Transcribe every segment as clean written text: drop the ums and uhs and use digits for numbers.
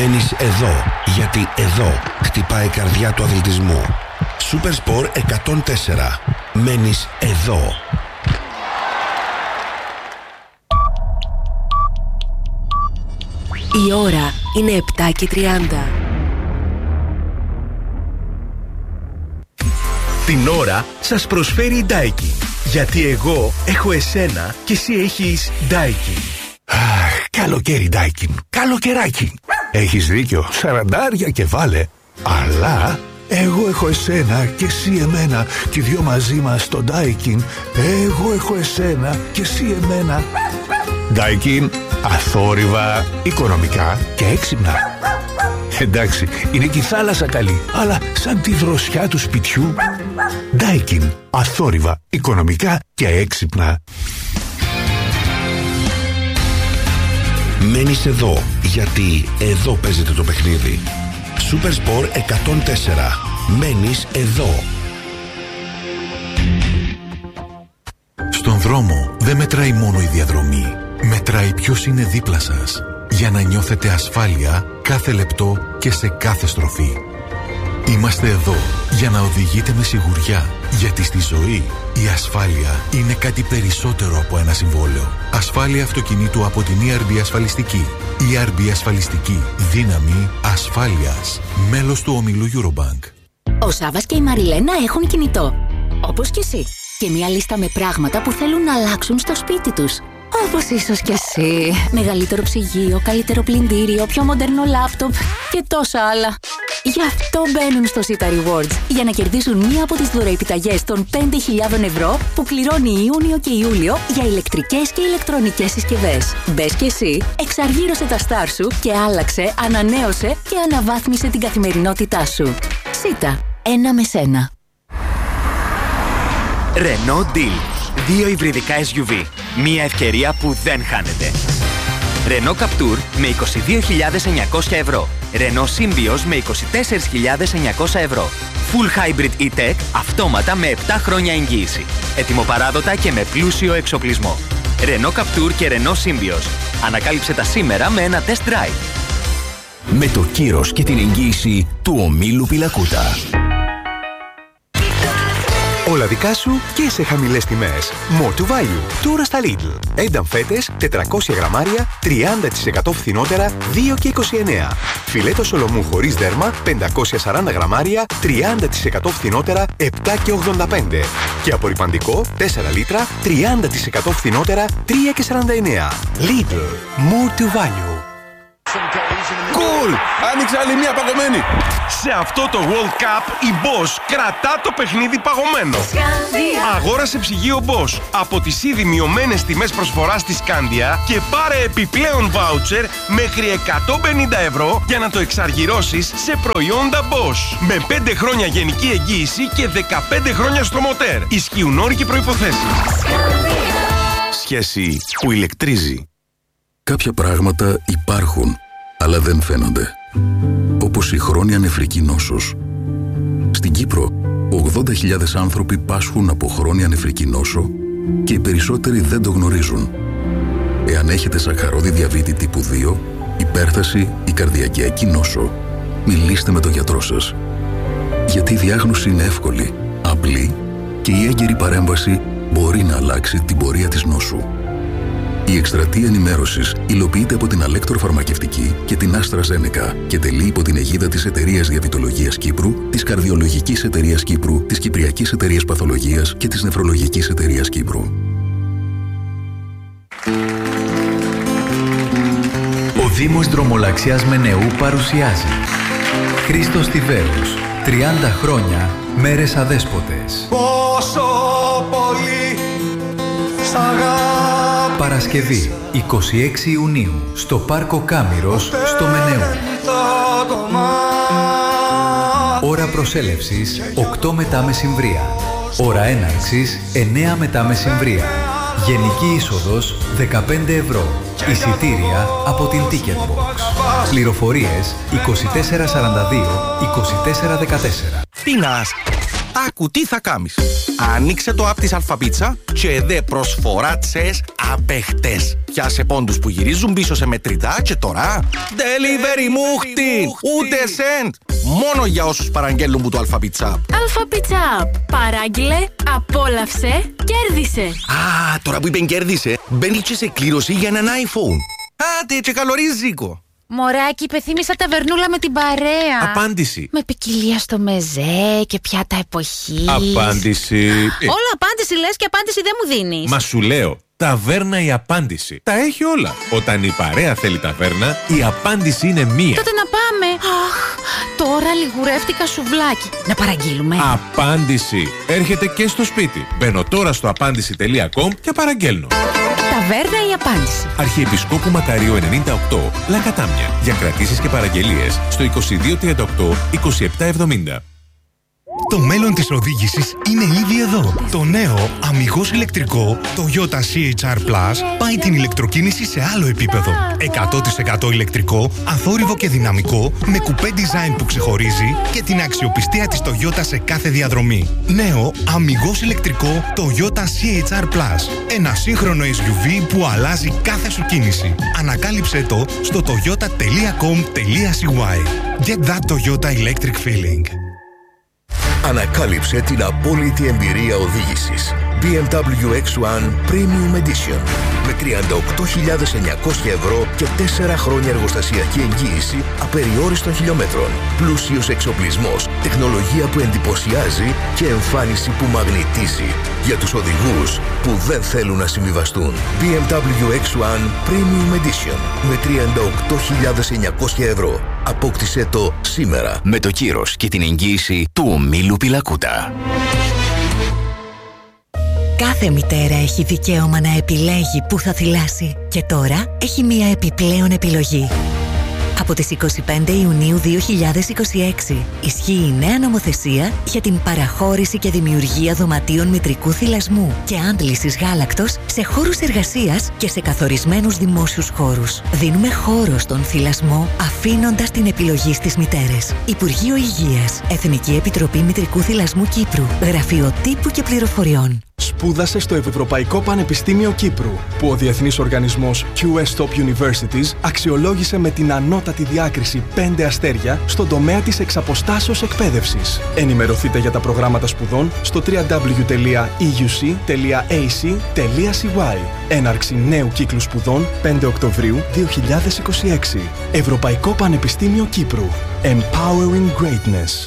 Μένεις εδώ, γιατί εδώ χτυπάει η καρδιά του αθλητισμού. Super Sport 104. Μένεις εδώ. Η ώρα είναι 7:30. Την ώρα σας προσφέρει η Daikin. Γιατί εγώ έχω εσένα και εσύ έχεις Daikin. Καλοκαίρι Daikin, καλοκαιράκι. Έχεις δίκιο, 40 και βάλε. Αλλά εγώ έχω εσένα και εσύ εμένα. Και οι δυο μαζί μας στο Daikin. Εγώ έχω εσένα και εσύ εμένα. Daikin, αθόρυβα, οικονομικά και έξυπνα. Εντάξει, είναι και η θάλασσα καλή, αλλά σαν τη δροσιά του σπιτιού. Daikin, αθόρυβα, οικονομικά και έξυπνα. Μένεις εδώ, γιατί εδώ παίζεται το παιχνίδι. Super Sport 104. Μένεις εδώ. Στον δρόμο δεν μετράει μόνο η διαδρομή. Μετράει ποιος είναι δίπλα σας. Για να νιώθετε ασφάλεια κάθε λεπτό και σε κάθε στροφή. Είμαστε εδώ για να οδηγείτε με σιγουριά. Γιατί στη ζωή η ασφάλεια είναι κάτι περισσότερο από ένα συμβόλαιο. Ασφάλεια αυτοκινήτου από την ERB Ασφαλιστική. ERB Ασφαλιστική. Δύναμη ασφάλειας. Μέλος του ομίλου Eurobank. Ο Σάββας και η Μαριλένα έχουν κινητό. Όπως και εσύ. Και μια λίστα με πράγματα που θέλουν να αλλάξουν στο σπίτι τους. Όπως ίσως και εσύ. Μεγαλύτερο ψυγείο, καλύτερο πλυντήριο, πιο μοντέρνο λάπτοπ και τόσα άλλα. Γι' αυτό μπαίνουν στο Sita Rewards, για να κερδίσουν μία από τις δωρεοεπιταγές των 5.000 ευρώ που κληρώνει Ιούνιο και Ιούλιο για ηλεκτρικές και ηλεκτρονικές συσκευές. Μπες και εσύ, εξαργύρωσε τα στάρ σου και άλλαξε, ανανέωσε και αναβάθμισε την καθημερινότητά σου. Sita, ένα με σένα. Renault Deal. 2 υβριδικά SUV. Μία ευκαιρία που δεν χάνεται. Renault Captur με 22.900 ευρώ. Renault Symbioz με 24.900 ευρώ. Full Hybrid E-Tech αυτόματα με 7 χρόνια εγγύηση. Ετοιμοπαράδοτα και με πλούσιο εξοπλισμό. Renault Captur και Renault Symbioz. Ανακάλυψε τα σήμερα με ένα test drive. Με το κύρος και την εγγύηση του ομίλου Πιλακούτα. Όλα δικά σου και σε χαμηλές τιμές. More to value. Τώρα στα Lidl. Ένταμ φέτες 400 γραμμάρια 30% φθηνότερα 2,29. Φιλέτο σολομού χωρίς δέρμα 540 γραμμάρια 30% φθηνότερα 7,85. Και απορρυπαντικό 4 λίτρα 30% φθηνότερα 3,49. Lidl. More to value. Cool! Άνοιξε άλλη μία παγωμένη! Σε αυτό το World Cup η Bosch κρατά το παιχνίδι παγωμένο. Αγόρασε ψυγείο Bosch από τις ήδη μειωμένες τιμές προσφοράς της Scandia και πάρε επιπλέον voucher μέχρι 150 ευρώ για να το εξαργυρώσεις σε προϊόντα Bosch. Με 5 χρόνια γενική εγγύηση και 15 χρόνια στο μοτέρ. Ισχύουν όροι και προϋποθέσεις. Σχέση που ηλεκτρίζει. Κάποια πράγματα υπάρχουν, αλλά δεν φαίνονται. Όπως η χρόνια νεφρική νόσος. Στην Κύπρο, 80.000 άνθρωποι πάσχουν από χρόνια νεφρική νόσο και οι περισσότεροι δεν το γνωρίζουν. Εάν έχετε σακχαρώδη διαβήτη τύπου 2, υπέρταση ή καρδιακιακή νόσο, μιλήστε με τον γιατρό σας. Γιατί η διάγνωση είναι εύκολη, απλή και η έγκαιρη παρέμβαση μπορεί να αλλάξει την πορεία της νόσου. Η εκστρατεία ενημέρωσης υλοποιείται από την Αλέκτορ Φαρμακευτική και την AstraZeneca και τελεί υπό την αιγίδα της Εταιρείας Διαβητολογίας Κύπρου, της Καρδιολογικής Εταιρείας Κύπρου, της Κυπριακής Εταιρείας Παθολογίας και της Νεφρολογικής Εταιρείας Κύπρου. Ο Δήμος Δρομολαξιάς Μενεού παρουσιάζει Χρήστος Τιβέρος, 30 χρόνια, μέρες αδέσποτες. Πόσο πολύ σ' αγαπώ. Παρασκευή, 26 Ιουνίου, στο Πάρκο Κάμηρος, στο Μενεού. Ώρα προσέλευσης, 8 μετά μεσημβρία. Ώρα έναρξης, 9 μετά μεσημβρία. Γενική είσοδος, 15 ευρώ. Εισιτήρια από την Ticketbox. Πληροφορίες, 2442 2414. Τίνας! Άκου τι θα κάνεις. Ανοίξε το app της Αλφαπίτσα και δε προσφορά τσες απεχτές. Πιάσε πόντους που γυρίζουν πίσω σε μετρητά και τώρα delivery μούχτη! Ούτε σεντ! Μόνο για όσους παραγγέλνουν που το Αλφαπίτσα. Αλφαπίτσα! Παράγγειλε, απόλαυσε, κέρδισε! Α, τώρα που είπεν κέρδισε, μπαίνει και σε κλήρωση για έναν iPhone. Άντε και καλορίζικο! Μωράκι, υπεθύμησα ταβερνούλα με την παρέα. Απάντηση. Με ποικιλία στο μεζέ και πιάτα εποχής. Απάντηση. Όλα απάντηση λες και απάντηση δεν μου δίνεις. Μα σου λέω, ταβέρνα η απάντηση. Τα έχει όλα. Όταν η παρέα θέλει ταβέρνα, η απάντηση είναι μία. Τότε να πάμε. Αχ, τώρα λιγουρεύτηκα σουβλάκι. Να παραγγείλουμε. Απάντηση. Έρχεται και στο σπίτι. Μπαίνω τώρα στο απάντηση.com και παραγγέλνω. Ταβέρνα η απάντηση. Αρχιεπισκόπου Μακαρίου 98, Λακατάμια. Για κρατήσεις και παραγγελίες στο 2238 2770. Το μέλλον της οδήγησης είναι ήδη εδώ. Το νέο αμιγώς ηλεκτρικό Toyota CHR Plus πάει την ηλεκτροκίνηση σε άλλο επίπεδο. 100% ηλεκτρικό, αθόρυβο και δυναμικό, με κουπέ design που ξεχωρίζει και την αξιοπιστία της Toyota σε κάθε διαδρομή. Νέο αμιγώς ηλεκτρικό Toyota CHR Plus. Ένα σύγχρονο SUV που αλλάζει κάθε σου κίνηση. Ανακάλυψέ το στο toyota.com.cy. Get that Toyota electric feeling. Ανακάλυψε την απόλυτη εμπειρία οδήγησης. BMW X1 Premium Edition με 38.900 ευρώ και 4 χρόνια εργοστασιακή εγγύηση απεριόριστων χιλιόμετρων. Πλούσιος εξοπλισμός, τεχνολογία που εντυπωσιάζει και εμφάνιση που μαγνητίζει. Για τους οδηγούς που δεν θέλουν να συμβιβαστούν. BMW X1 Premium Edition με 38.900 ευρώ. Απόκτησέ το σήμερα. Με το κύρος και την εγγύηση του ομίλου Πιλακούτα. Κάθε μητέρα έχει δικαίωμα να επιλέγει πού θα θυλάσει. Και τώρα έχει μία επιπλέον επιλογή. Από τις 25 Ιουνίου 2026 ισχύει η νέα νομοθεσία για την παραχώρηση και δημιουργία δωματίων μητρικού θυλασμού και άντλησης γάλακτος σε χώρους εργασίας και σε καθορισμένους δημόσιους χώρους. Δίνουμε χώρο στον θυλασμό αφήνοντας την επιλογή στις μητέρες. Υπουργείο Υγείας, Εθνική Επιτροπή Μητρικού Θυλασμού Κύπρου, Γραφείο Τύπου και Πληροφοριών. Σπούδασε στο Ευρωπαϊκό Πανεπιστήμιο Κύπρου, που ο διεθνής οργανισμός QS Top Universities αξιολόγησε με την ανώτατη διάκριση 5 αστέρια στον τομέα της εξαποστάσεως εκπαίδευσης. Ενημερωθείτε για τα προγράμματα σπουδών στο www.euc.ac.cy. Έναρξη νέου κύκλου σπουδών 5 Οκτωβρίου 2026. Ευρωπαϊκό Πανεπιστήμιο Κύπρου. Empowering Greatness.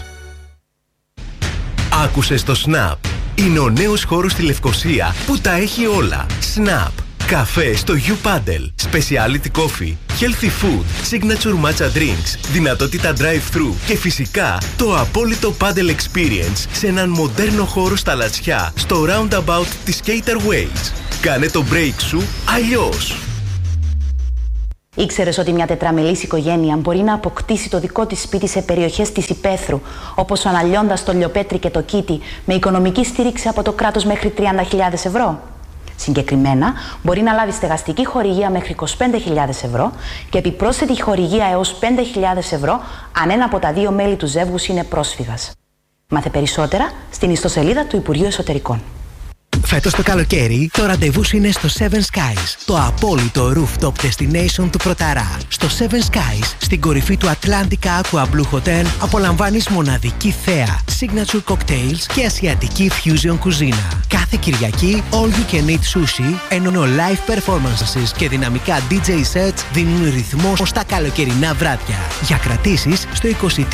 Άκουσες το Snap. Είναι ο νέος χώρος στη Λευκοσία που τα έχει όλα. Snap. Καφέ στο U-Paddle. Speciality Coffee. Healthy Food. Signature Matcha Drinks. Δυνατότητα drive-thru. Και φυσικά το απόλυτο Paddle Experience σε έναν μοντέρνο χώρο στα Λατσιά στο roundabout της Skater Ways. Κάνε το break σου αλλιώς. Ήξερες ότι μια τετραμελής οικογένεια μπορεί να αποκτήσει το δικό της σπίτι σε περιοχές της υπαίθρου, όπως ο Αναλιώντας, το Λιοπέτρι και το Κίτι, με οικονομική στήριξη από το κράτος μέχρι 30.000 ευρώ. Συγκεκριμένα, μπορεί να λάβει στεγαστική χορηγία μέχρι 25.000 ευρώ και επιπρόσθετη χορηγία έως 5.000 ευρώ αν ένα από τα δύο μέλη του ζεύγους είναι πρόσφυγας. Μάθε περισσότερα στην ιστοσελίδα του Υπουργείου Εσωτερικών. Φέτος το καλοκαίρι, το ραντεβού σου είναι στο Seven Skies, το απόλυτο rooftop destination του Πρωταρά. Στο Seven Skies, στην κορυφή του Atlantica Aqua Blue Hotel, απολαμβάνεις μοναδική θέα, signature cocktails και ασιατική fusion κουζίνα. Κάθε Κυριακή, all you can eat sushi, ενώ live performances και δυναμικά DJ sets δίνουν ρυθμό στα καλοκαιρινά βράδια. Για κρατήσεις στο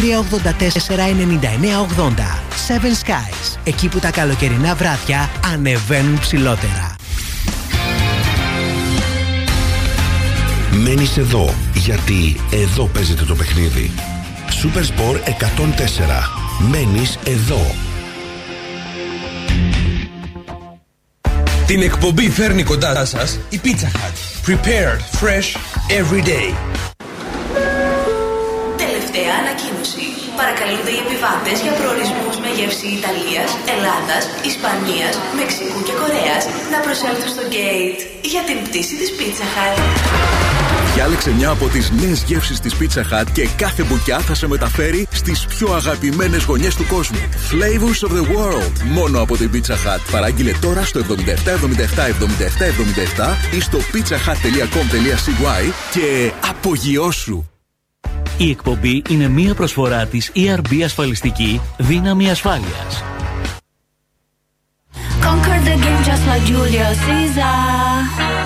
2384-9980. Seven Skies, εκεί που τα καλοκαιρινά βράδια ανεβαίνουν ψηλότερα. Μένεις εδώ, γιατί εδώ παίζεται το παιχνίδι. Super Sport 104. Μένεις εδώ. Την εκπομπή φέρνει κοντά σας η Pizza Hut. Prepared fresh every day. Τελευταία ανακοίνωση. Παρακαλούνται οι επιβάτες για προορισμούς με γεύση Ιταλίας, Ελλάδας, Ισπανίας, Μεξικού και Κορέας να προσέλθουν στο gate για την πτήση της Pizza Hut. Διάλεξε μια από τις νέες γεύσεις της Pizza Hut και κάθε μπουκιά θα σε μεταφέρει στις πιο αγαπημένες γωνιές του κόσμου. Flavors of the world. Μόνο από την Pizza Hut. Παράγγειλε τώρα στο 77 77 77 77 ή στο pizzahut.com.cy και απογειώσου. Η εκπομπή είναι μία προσφορά της ERB Ασφαλιστική Δύναμη Ασφάλειας. Conquer the game just like Julius Caesar.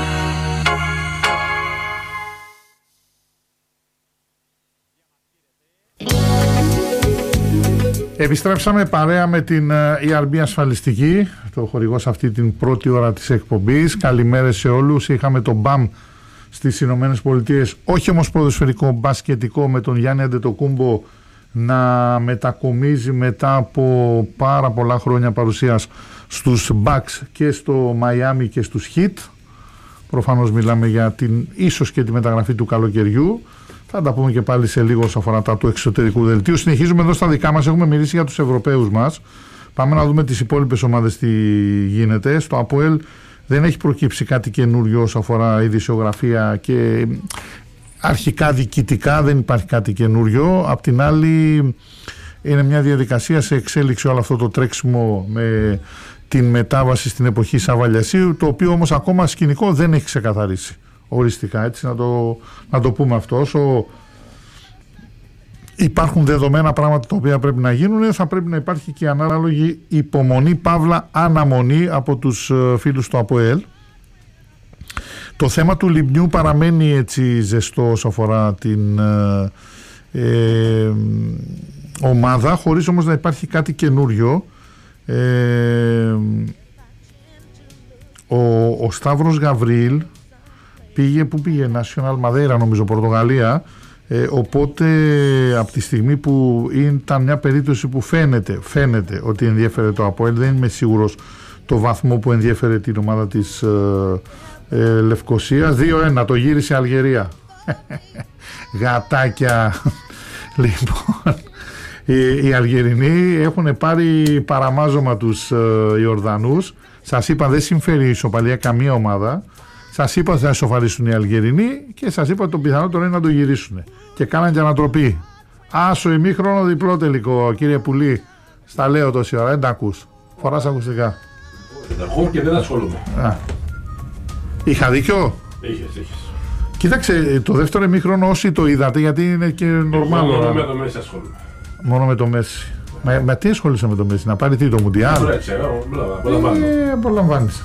Επιστρέψαμε παρέα με την ERB Ασφαλιστική, το χορηγό σε αυτή την πρώτη ώρα της εκπομπής. Καλημέρες σε όλους. Είχαμε τον BAM στις Ηνωμένες Πολιτείες, όχι όμως ποδοσφαιρικό, μπασκετικό, με τον Γιάννη Αντετοκούμπο να μετακομίζει μετά από πάρα πολλά χρόνια παρουσίας στους Bucks και στο Miami και στους Heat. Προφανώς μιλάμε για την ίσως και τη μεταγραφή του καλοκαιριού. Θα τα πούμε και πάλι σε λίγο όσον αφορά τα του εξωτερικού δελτίου. Συνεχίζουμε εδώ στα δικά μας. Έχουμε μιλήσει για τους Ευρωπαίους μας. Πάμε να δούμε τις υπόλοιπες ομάδες τι γίνεται. Στο ΑΠΟΕΛ δεν έχει προκύψει κάτι καινούριο όσον αφορά ειδησιογραφία και αρχικά διοικητικά δεν υπάρχει κάτι καινούριο. Απ' την άλλη είναι μια διαδικασία σε εξέλιξη όλο αυτό το τρέξιμο με την μετάβαση στην εποχή Σαββαλιασίου, το οποίο όμως ακόμα σκηνικό δεν έχει ξεκαθαρίσει οριστικά, έτσι να το πούμε αυτό. Όσο υπάρχουν δεδομένα πράγματα τα οποία πρέπει να γίνουν, θα πρέπει να υπάρχει και ανάλογη υπομονή παύλα αναμονή από τους φίλους του ΑΠΟΕΛ. Το θέμα του Λιμνιού παραμένει έτσι ζεστό όσο αφορά την ομάδα, χωρίς όμως να υπάρχει κάτι καινούριο. Ο Σταύρος Γαβρίλ πού πήγε, National Madeira νομίζω, Πορτογαλία, οπότε από τη στιγμή που ήταν μια περίπτωση που φαίνεται ότι ενδιέφερε το ΑΠΟΕΛ, δεν είμαι σίγουρος το βαθμό που ενδιέφερε την ομάδα της Λευκοσίας. 2-1 το γύρισε Αλγερία. Γατάκια. Λοιπόν, οι Αλγερινοί έχουν πάρει παραμάζωμα τους Ιορδανούς. Σας είπα δεν συμφέρει η ισοπαλία καμία ομάδα. Σας είπα ότι θα ισοφαρίσουν οι Αλγερινοί και σας είπα ότι το πιθανότερο είναι να το γυρίσουν. Και κάναν και ανατροπή. Άσο ημίχρονο διπλό τελικό, κύριε Πουλή. Στα λέω τόση ώρα, δεν τα ακούς. Φοράς ακουστικά. Εγώ και δεν ασχολούμαι. Είχα δίκιο. Είχες. Κοίταξε, το δεύτερο ημίχρονο όσοι το είδατε, γιατί είναι και νορμάλ. Μόνο με το Μέση ασχολούμαι. Μόνο με το Μέση. Με τι ασχολείσαι με το Μέση, να πάρει τι, το Μουντιάλ? Απολαμβάνεις.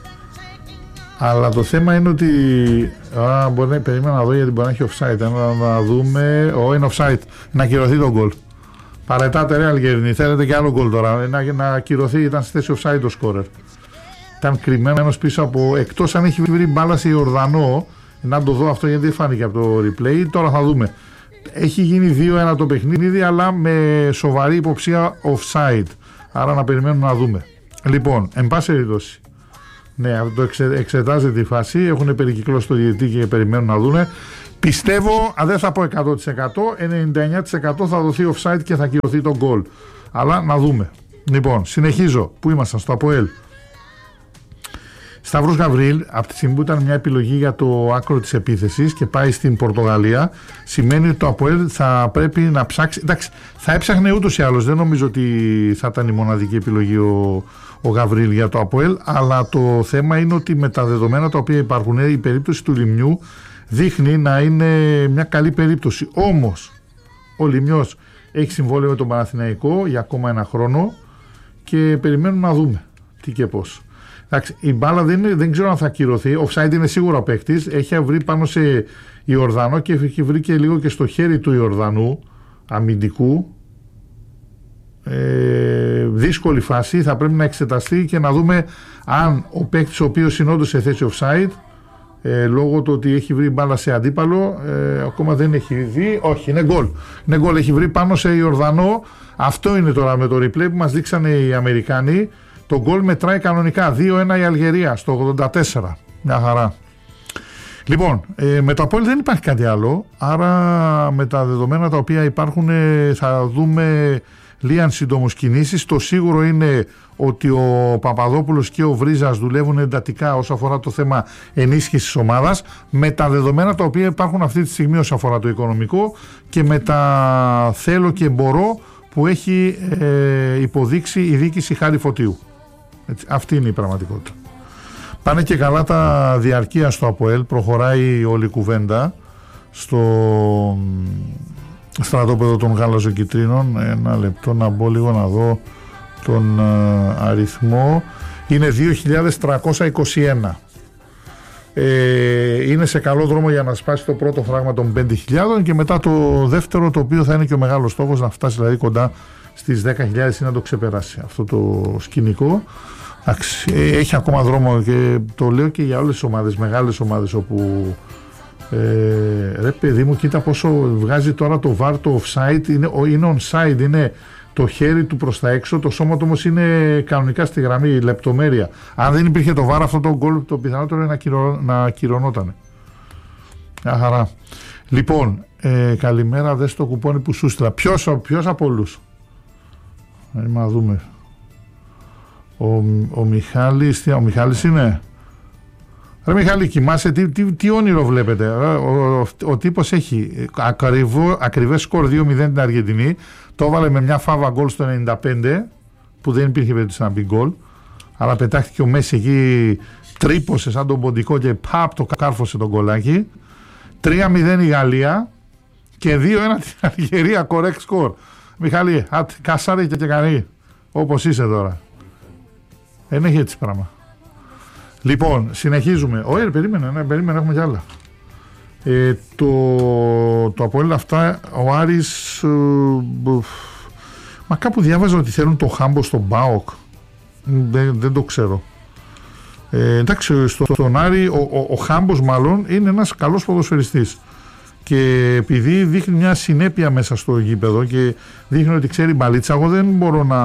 Αλλά το θέμα είναι ότι περίμενα να δω, γιατί μπορεί να έχει offside. Να δούμε. Είναι offside. Να ακυρωθεί το γκολ. Παρετάτε ρε Αλγερινή. Θέλετε και άλλο γκολ τώρα. Να ακυρωθεί. Ήταν στη θέση offside το σκόρερ. Ήταν κρυμμένος πίσω από. Εκτός αν έχει βρει μπάλα σε Ιορδανό. Να το δω αυτό, γιατί δεν φάνηκε από το replay. Τώρα θα δούμε. Έχει γίνει 2-1 το παιχνίδι, αλλά με σοβαρή υποψία offside. Άρα να περιμένουμε να δούμε. Λοιπόν, εν πάση περιπτώσει. Ναι, αυτό εξετάζεται η φάση. Έχουν περικυκλώσει το διαιτητή και περιμένουν να δούνε. Πιστεύω, δεν θα πω 100%, 99% θα δοθεί offside και θα κυρωθεί το γκολ. Αλλά να δούμε. Λοιπόν, συνεχίζω. Πού ήμασταν, στο ΑΠΟΕΛ. Σταύρος Γαβρίλ, από τη στιγμή που ήταν μια επιλογή για το άκρο της επίθεσης και πάει στην Πορτογαλία, σημαίνει ότι το ΑΠΟΕΛ θα πρέπει να ψάξει. Εντάξει, θα έψαχνε ούτως ή άλλως. Δεν νομίζω ότι θα ήταν η μοναδική επιλογή ο Γαβρίλ για το ΑΠΟΕΛ, αλλά το θέμα είναι ότι με τα δεδομένα τα οποία υπάρχουν, η περίπτωση του Λιμνιού δείχνει να είναι μια καλή περίπτωση. Όμως ο Λιμνιός έχει συμβόλαιο με τον Παναθηναϊκό για ακόμα ένα χρόνο και περιμένουμε να δούμε τι και πώς. Εντάξει, η μπάλα δεν ξέρω αν θα ακυρωθεί. Offside είναι σίγουρα ο παίκτης. Έχει βρει πάνω σε Ιορδανό και έχει βρει και λίγο και στο χέρι του Ιορδανού αμυντικού. Δύσκολη φάση. Θα πρέπει να εξεταστεί και να δούμε αν ο παίκτης ο οποίος είναι όντως σε θέση offside, λόγω του ότι έχει βρει μπάλα σε αντίπαλο, ακόμα δεν έχει δει. Όχι, είναι γκολ. Είναι γκολ. Έχει βρει πάνω σε Ιορδανό. Αυτό είναι τώρα με το replay που μας δείξανε οι Αμερικάνοι. Το γκολ μετράει κανονικά. 2-1 η Αλγερία στο 84. Μια χαρά. Λοιπόν, με το ΑΠΟΕΛ δεν υπάρχει κάτι άλλο. Άρα με τα δεδομένα τα οποία υπάρχουν θα δούμε λίανση όμως κινήσεις. Το σίγουρο είναι ότι ο Παπαδόπουλος και ο Βρίζας δουλεύουν εντατικά όσον αφορά το θέμα ενίσχυσης της ομάδας, με τα δεδομένα τα οποία υπάρχουν αυτή τη στιγμή όσον αφορά το οικονομικό και με τα θέλω και μπορώ που έχει υποδείξει η διοίκηση Χάρη Φωτίου. Έτσι, αυτή είναι η πραγματικότητα. Πάνε και καλά τα διαρκεία στο ΑΠΟΕΛ, προχωράει όλη η κουβέντα στο στρατόπεδο των Γαλαζοκιτρίνων. Ένα λεπτό να μπω λίγο να δω τον αριθμό. Είναι 2.321. Είναι σε καλό δρόμο για να σπάσει το πρώτο φράγμα των 5.000 και μετά το δεύτερο, το οποίο θα είναι και ο μεγάλος στόχος, να φτάσει δηλαδή κοντά στις 10.000 ή να το ξεπεράσει αυτό το σκηνικό. Έχει ακόμα δρόμο και το λέω και για όλες τις ομάδες, μεγάλες ομάδες όπου ρε παιδί μου, κοίτα πόσο βγάζει τώρα το VAR, το offside είναι onside, είναι το χέρι του προς τα έξω, το σώμα του όμως είναι κανονικά στη γραμμή, λεπτομέρεια. Αν δεν υπήρχε το VAR, αυτό το γκολ το πιθανότερο είναι να ακυρωνόταν. Χαρά. Λοιπόν, καλημέρα, δες το κουπόνι που σου στείλα. Ποιος από όλους? Να δούμε. Ο Μιχάλης, ο Μιχάλης είναι. Ρε Μιχάλη, κοιμάσαι, τι όνειρο βλέπετε? Ο τύπος έχει ακριβές σκορ 2-0 την Αργεντινή. Το έβαλε με μια φάβα γκολ στο 95 που δεν υπήρχε περίπτωση να μπει γκολ, αλλά πετάχτηκε ο Μέση εκεί, τρύπωσε σαν τον ποντικό και παπ το κάρφωσε τον γκολάκι. 3-0 η Γαλλία και 2-1 την Αλγερία, correct score. Μιχάλη, κασάρε και κανεί, όπως είσαι τώρα. Δεν έχει έτσι πράγμα. Λοιπόν, συνεχίζουμε. Όχι, περίμενε, έχουμε κι άλλα. Το από όλα αυτά, ο Άρης, μα κάπου διάβαζα ότι θέλουν το Χάμπο στον ΠΑΟΚ. Δεν το ξέρω. Εντάξει, στον Άρη ο Χάμπος μάλλον είναι ένας καλός ποδοσφαιριστής και επειδή δείχνει μια συνέπεια μέσα στο γήπεδο και δείχνει ότι ξέρει μπαλίτσα, εγώ δεν μπορώ να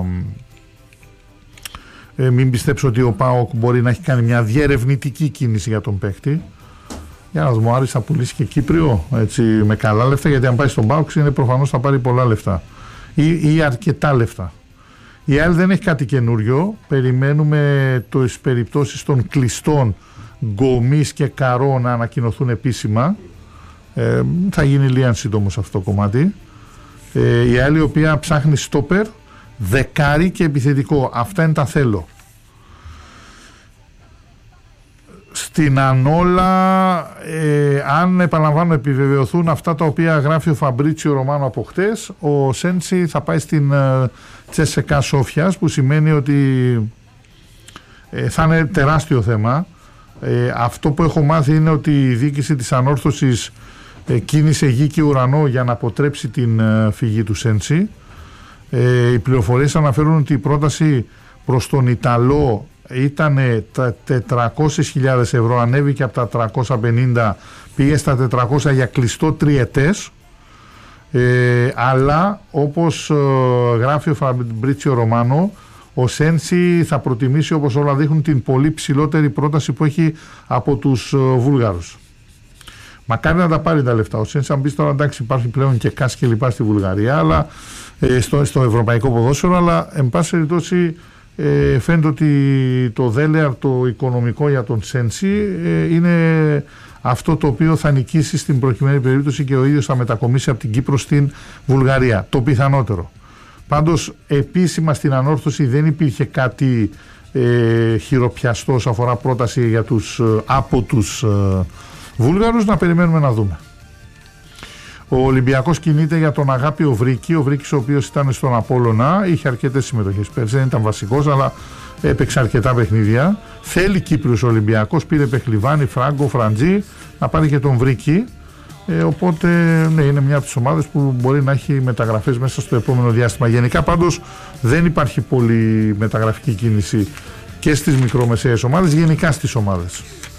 μην πιστέψω ότι ο ΠΑΟΚ μπορεί να έχει κάνει μια διερευνητική κίνηση για τον παίκτη. Για να δούμε, ο Άρης θα πουλήσει και Κύπριο, έτσι, με καλά λεφτά, γιατί αν πάει στον ΠΑΟΚ είναι προφανώς θα πάρει πολλά λεφτά ή αρκετά λεφτά. Η ΑΕΛ δεν έχει κάτι καινούριο. Περιμένουμε τις περιπτώσεις των κλειστών Γκομής και Καρό να ανακοινωθούν επίσημα. Θα γίνει λίγαν σύντομο σε αυτό το κομμάτι. Η ΑΕΛ, η οποία ψάχνει στόπερ, δεκάρι και επιθετικό. Αυτά είναι τα θέλω. Στην Ανόλα, αν επαναλαμβάνω επιβεβαιωθούν αυτά τα οποία γράφει ο Φαμπρίτσιο Ρωμάνο από χτες, ο Σέντσι θα πάει στην Τσέσσεκα Σόφιας, που σημαίνει ότι θα είναι τεράστιο θέμα. Αυτό που έχω μάθει είναι ότι η διοίκηση της Ανόρθωσης κίνησε γη και ουρανό για να αποτρέψει την φυγή του Σέντσι. Οι πληροφορίες αναφέρουν ότι η πρόταση προς τον Ιταλό ήταν τα 400.000 ευρώ, ανέβηκε από τα 350, πήγε στα 400 για κλειστό τριετές, αλλά όπως γράφει ο Φαμπρίτσιο Ρωμάνο, ο Σέντσι θα προτιμήσει, όπως όλα δείχνουν, την πολύ ψηλότερη πρόταση που έχει από τους Βούλγαρους. Μακάρι να τα πάρει τα λεφτά. Ο Σέντσι, αν πεις τώρα, εντάξει, υπάρχει πλέον και ΚΑΣ και λοιπά στη Βουλγαρία, αλλά στο ευρωπαϊκό ποδόσφαιρο, αλλά εν πάση περιπτώσει φαίνεται ότι το δέλεαρ το οικονομικό για τον Σέντσι είναι αυτό το οποίο θα νικήσει στην προκειμένη περίπτωση και ο ίδιος θα μετακομίσει από την Κύπρο στην Βουλγαρία, το πιθανότερο. Πάντως επίσημα στην Ανόρθωση δεν υπήρχε κάτι χειροπιαστό όσον αφορά πρόταση για από τους Βούλγαρους. Να περιμένουμε να δούμε. Ο Ολυμπιακός κινείται για τον Αγάπη Βρίκη. Ο Βρίκης, ο οποίος ήταν στον Απόλλωνα, είχε αρκετές συμμετοχές πέρσι, δεν ήταν βασικός, αλλά έπαιξε αρκετά παιχνίδια. Θέλει Κύπριος Ολυμπιακός, πήρε Πεχλιβάνη, Φράγκο, Φραντζή, να πάρει και τον Βρίκη. Οπότε ναι, είναι μια από τις ομάδες που μπορεί να έχει μεταγραφές μέσα στο επόμενο διάστημα. Γενικά πάντως δεν υπάρχει πολύ μεταγραφική κίνηση και στις μικρομεσαίες ομάδες, γενικά στις ομάδες.